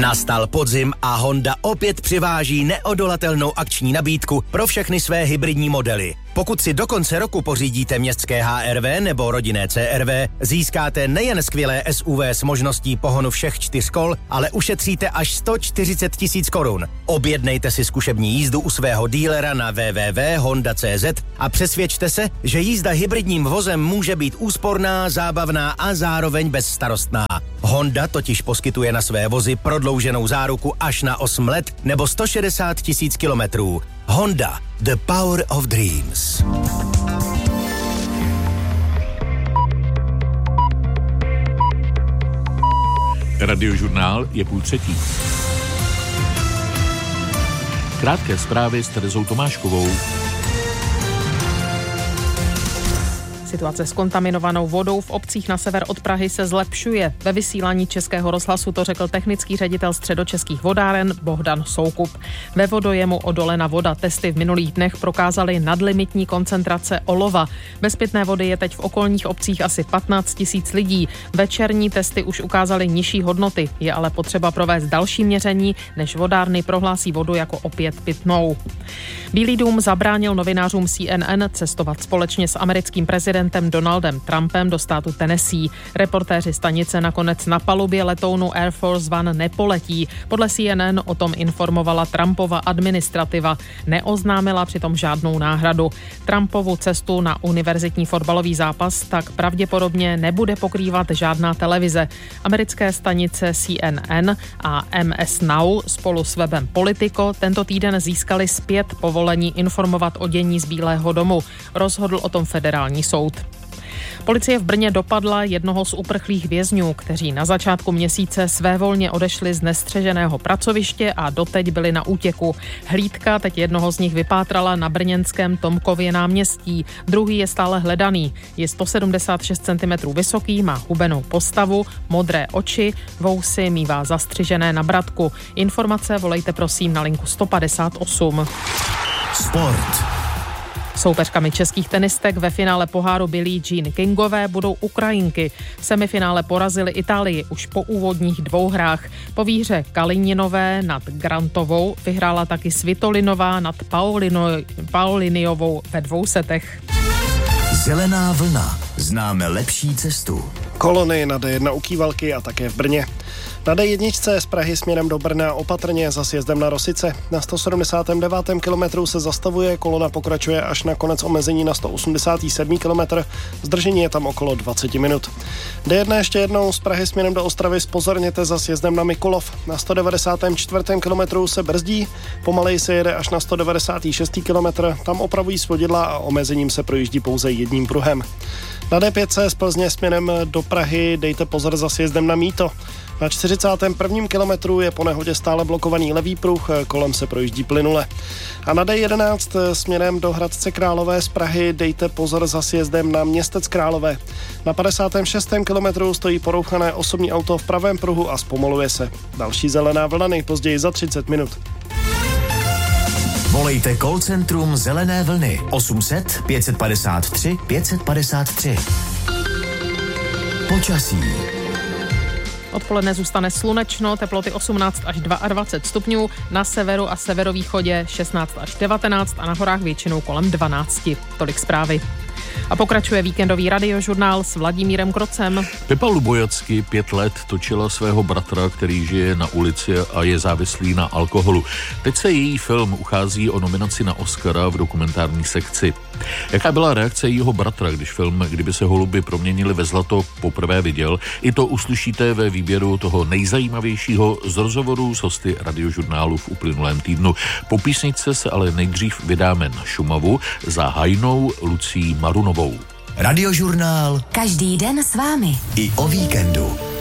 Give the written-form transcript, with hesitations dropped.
Nastal podzim a Honda opět přiváží neodolatelnou akční nabídku pro všechny své hybridní modely. Pokud si do konce roku pořídíte městské HR-V nebo rodinné CR-V, získáte nejen skvělé SUV s možností pohonu všech 4 kol, ale ušetříte až 140 000 korun. Objednejte si zkušební jízdu u svého dílera na www.honda.cz a přesvědčte se, že jízda hybridním vozem může být úsporná, zábavná a zároveň bezstarostná. Honda totiž poskytuje na své vozy prodlouženou záruku až na 8 let nebo 160 000 kilometrů. Honda, the power of dreams. Radiožurnál je 2:30. Krátké zprávy s Terezou Tomáškovou. Situace s kontaminovanou vodou v obcích na sever od Prahy se zlepšuje. Ve vysílání Českého rozhlasu to řekl technický ředitel Středočeských vodáren Bohdan Soukup. Ve vodojemu Odolena voda testy v minulých dnech prokázaly nadlimitní koncentrace olova. Bez pitné vody je teď v okolních obcích asi 15 000 lidí. Večerní testy už ukázaly nižší hodnoty. Je ale potřeba provést další měření, než vodárny prohlásí vodu jako opět pitnou. Bílý dům zabránil novinářům CNN cestovat společně s americkým prezidentem Donaldem Trumpem do státu Tennessee. Reportéři stanice nakonec na palubě letounu Air Force One nepoletí. Podle CNN o tom informovala Trumpova administrativa. Neoznámila přitom žádnou náhradu. Trumpovu cestu na univerzitní fotbalový zápas tak pravděpodobně nebude pokrývat žádná televize. Americké stanice CNN a MS Now spolu s webem Politico tento týden získali zpět povolení informovat o dění z Bílého domu. Rozhodl o tom federální soud. Policie v Brně dopadla jednoho z uprchlých vězňů, kteří na začátku měsíce svévolně odešli z nestřeženého pracoviště a doteď byli na útěku. Hlídka teď jednoho z nich vypátrala na brněnském Tomkově náměstí. Druhý je stále hledaný. Je 176 cm vysoký, má hubenou postavu, modré oči, vousy mívá zastřižené na bradku. Informace volejte prosím na linku 158. Sport. Soupeřkami českých tenistek ve finále poháru Billie Jean Kingové budou Ukrajinky. V semifinále porazili Itálii už po úvodních 2 hrách. Po výhře Kalininové nad Grantovou vyhrála taky Svitolinová nad Pauliniovou ve 2 setech. Zelená vlna. Známe lepší cestu. Kolony na D1 u Kývalky a také v Brně. Na D1 z Prahy směrem do Brna opatrně za sjezdem na Rosice. Na 179. kilometru se zastavuje, kolona pokračuje až na konec omezení na 187. kilometr. Zdržení je tam okolo 20 minut. D1 ještě jednou z Prahy směrem do Ostravy zpozorněte za sjezdem na Mikulov. Na 194. kilometru se brzdí, pomaleji se jede až na 196. kilometr. Tam opravují svodidla a omezením se projíždí pouze jedním pruhem. Na D5 z Plzně směrem do Prahy dejte pozor za sjezdem na Mýto. Na 41. kilometru je po nehodě stále blokovaný levý pruh, kolem se projíždí plynule. A na D11 směrem do Hradce Králové z Prahy dejte pozor za sjezdem na Městec Králové. Na 56. kilometru stojí porouchané osobní auto v pravém pruhu a zpomaluje se. Další zelená vlna nejpozději za 30 minut. Volejte call centrum Zelené vlny 800 553 553. Počasí. Odpoledne zůstane slunečno, teploty 18 až 22 stupňů, na severu a severovýchodě 16 až 19 a na horách většinou kolem 12. Tolik zprávy. A pokračuje víkendový radiožurnál s Vladimírem Krocem. Pepa Lubojacky 5 let točila svého bratra, který žije na ulici a je závislý na alkoholu. Teď se její film uchází o nominaci na Oscara v dokumentární sekci. Jaká byla reakce jejího bratra, když film Kdyby se holuby proměnili ve zlato poprvé viděl? I to uslyšíte ve výběru toho nejzajímavějšího z rozhovorů s hosty radiožurnálu v uplynulém týdnu. Po písničce se ale nejdřív vydáme na Šumavu za hajnou Lucí Marunovou. Radiožurnál každý den s vámi. i o víkendu.